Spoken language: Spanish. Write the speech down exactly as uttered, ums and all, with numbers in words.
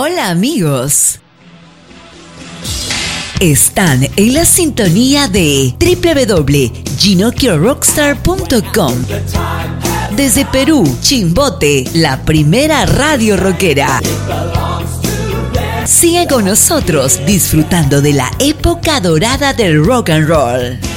Hola amigos. Están en la sintonía de doble u doble u doble u punto ginocchio rockstar punto com. Desde Perú, Chimbote, la primera radio rockera. Sigue con nosotros disfrutando de la época dorada del rock and roll.